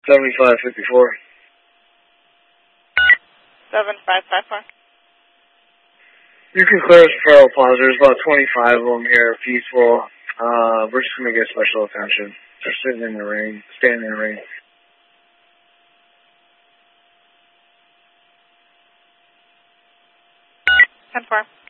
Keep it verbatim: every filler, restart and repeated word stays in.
seventy-five fifty-four. seven five five four. You can clear us for feral ponds. There's about twenty-five of them here, peaceful. Uh, we're just going to get special attention. They're sitting in the rain, standing in the rain. ten four.